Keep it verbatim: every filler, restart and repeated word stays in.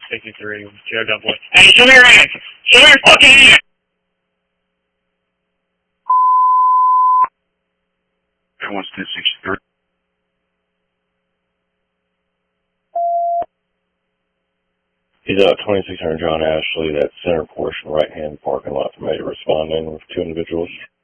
sixty-three, Joe Dublin. Hey, show me your hands! Show me your fucking hands! That one's ten sixty-three. He's out twenty-six hundred John Ashley, that center portion right-hand parking lot for major responding with two individuals.